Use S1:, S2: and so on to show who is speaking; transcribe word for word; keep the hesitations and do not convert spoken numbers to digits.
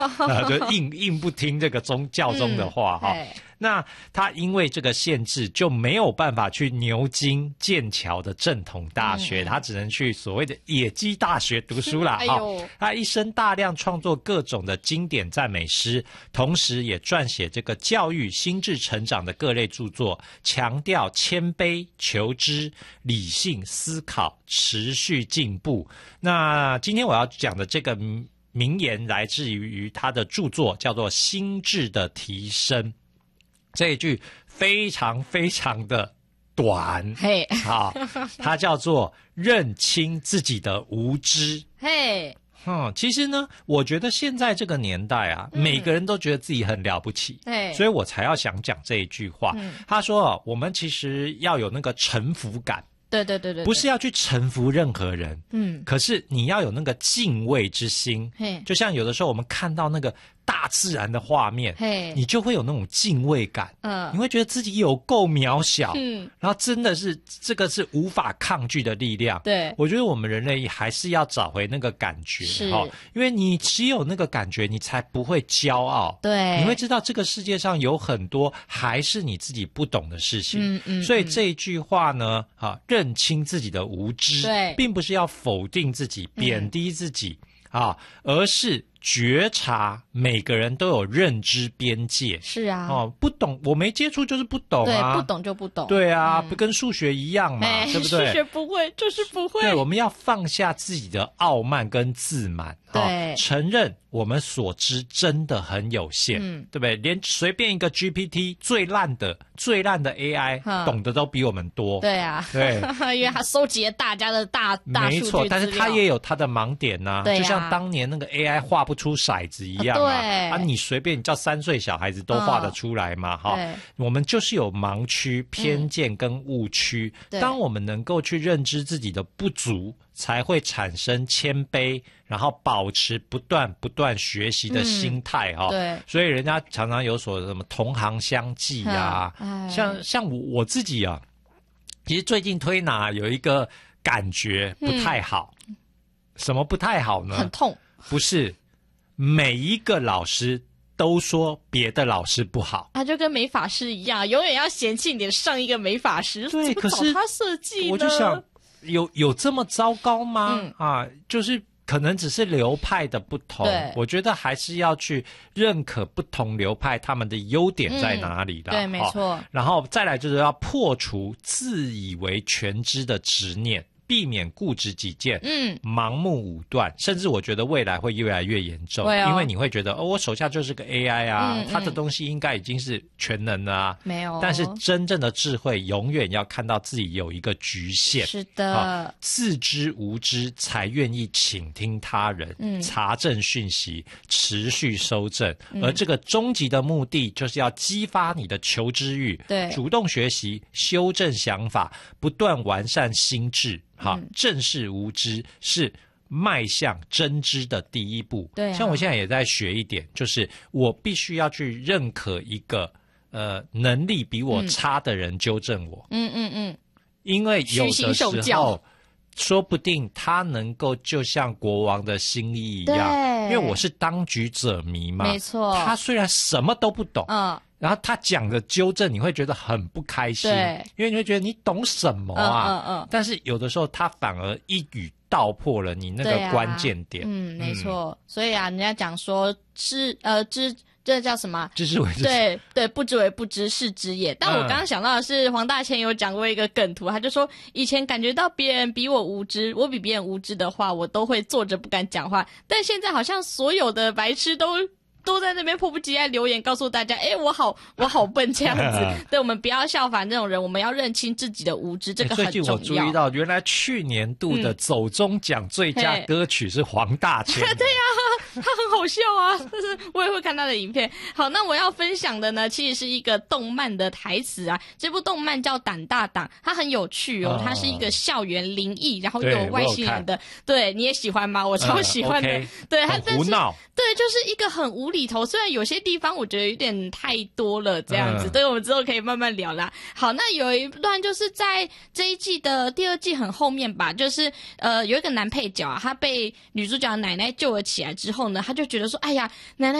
S1: 呃、就硬硬不听这个宗教宗的话哈、
S2: 嗯。
S1: 那他因为这个限制，就没有办法去牛津、剑桥的正统大学，嗯、他只能去所谓的野鸡大学读书啦。哈、哎，他一生大量创作各种的经典赞美诗，同时也撰写这个教育、心智成长的各类著作，强调谦卑、求知、理性思考、持续进步。那今天我要讲的这个名言来自于他的著作，叫做《心智的提升》。这一句非常非常的短，
S2: 嘿，
S1: 好，它叫做认清自己的无知，
S2: 嘿。
S1: 嗯，其实呢，我觉得现在这个年代啊，嗯、每个人都觉得自己很了不起，
S2: 对，
S1: 所以我才要想讲这一句话。嗯、他说，我们其实要有那个臣服感。
S2: 对对对 对, 对，
S1: 不是要去臣服任何人，嗯，可是你要有那个敬畏之心，嘿，就像有的时候我们看到那个大自然的画面，嘿，你就会有那种敬畏感，嗯，你会觉得自己有够渺小，嗯，然后真的是这个是无法抗拒的力量，
S2: 对，
S1: 我觉得我们人类还是要找回那个感觉，
S2: 是，
S1: 哦，因为你只有那个感觉，你才不会骄傲，
S2: 对，
S1: 你会知道这个世界上有很多还是你自己不懂的事情，
S2: 嗯嗯，
S1: 所以这一句话呢，啊，认清自己的无知，
S2: 对，
S1: 并不是要否定自己、贬低自己，嗯、啊，而是觉察每个人都有认知边界。
S2: 是啊，
S1: 哦，不懂我没接触就是不懂啊，
S2: 对，不懂就不懂。
S1: 对啊，嗯、不跟数学一样嘛，对不对？
S2: 数学不会就是不会。
S1: 对，我们要放下自己的傲慢跟自满，
S2: 对、
S1: 哦，承认我们所知真的很有限，嗯，对不对？连随便一个 G P T 最烂的、最烂的 A I，嗯、懂得都比我们多。
S2: 对啊，
S1: 对，
S2: 因为他收集了大家的大大数据资料。
S1: 没错，但是他也有他的盲点呐、啊，
S2: 对啊，
S1: 就像当年那个 A I 画不出骰子一样啊，
S2: 啊对
S1: 啊，你随便你叫三岁小孩子都画得出来嘛，哈、
S2: 嗯，
S1: 我们就是有盲区、偏见跟误区。嗯、当我们能够去认知自己的不足，才会产生谦卑，然后保持不断不断学习的心态哈、
S2: 嗯。对，
S1: 所以人家常常有所什么同行相忌啊，像像我我自己啊，其实最近推拿有一个感觉不太好，嗯、什么不太好呢？
S2: 很痛。
S1: 不是每一个老师都说别的老师不好，
S2: 他就跟美发师一样，永远要嫌弃你的上一个美发师。
S1: 对，可是
S2: 他设计呢，
S1: 我就想，有有这么糟糕吗？嗯、啊，就是可能只是流派的不同。我觉得还是要去认可不同流派他们的优点在哪里的、
S2: 嗯。对，没错。
S1: 然后再来就是要破除自以为全知的执念。避免固执己见，嗯，盲目武断，甚至我觉得未来会越来越严重，
S2: 哦、
S1: 因为你会觉得哦，我手下就是个 A I 啊，嗯嗯、它的东西应该已经是全能了啊，
S2: 没有。
S1: 但是真正的智慧永远要看到自己有一个局限，
S2: 是的，
S1: 啊、自知无知才愿意倾听他人，嗯，查证讯息，持续收正，嗯、而这个终极的目的就是要激发你的求知欲，
S2: 对，
S1: 主动学习，修正想法，不断完善心智。好，正视无知是迈向真知的第一步。
S2: 对、啊，
S1: 像我现在也在学一点，就是我必须要去认可一个呃能力比我差的人纠正我。嗯嗯嗯，因为有的时候说不定他能够就像国王的心意一样，因为我是当局者迷嘛。
S2: 没错，
S1: 他虽然什么都不懂，嗯。然后他讲的纠正，你会觉得很不开心，
S2: 对，
S1: 因为你会觉得你懂什么啊？
S2: 嗯嗯嗯。
S1: 但是有的时候他反而一语道破了你那个关键点。
S2: 啊、嗯，没错。嗯、所以啊，人家讲说知呃知这叫什么？
S1: 知之为知。
S2: 对对，不知为不知，是知也。但我刚刚想到的是，黄大千有讲过一个梗图，他就说以前感觉到别人比我无知，我比别人无知的话，我都会坐着不敢讲话。但现在好像所有的白痴都。都在那边迫不及待留言告诉大家，哎，我好我好笨这样子。对，我们不要效仿这种人，我们要认清自己的无知，这个很重要。
S1: 最近我注意到，原来去年度的走中奖最佳歌曲是黄大千。
S2: 对呀、啊，他很好笑啊，就是我也会看他的影片。好，那我要分享的呢，其实是一个动漫的台词啊。这部动漫叫《胆大党》，它很有趣哦，它是一个校园灵异，然后又有外星人的。对，你也喜欢吗？我超喜欢的。
S1: 嗯 okay,
S2: 对，它
S1: 很胡闹。
S2: 对，就是一个很无里头，虽然有些地方我觉得有点太多了，这样子，
S1: 嗯、
S2: 对，我们之后可以慢慢聊啦。好，那有一段就是在这一季的第二季很后面吧，就是呃有一个男配角啊，他被女主角的奶奶救了起来之后呢，他就觉得说，哎呀，奶奶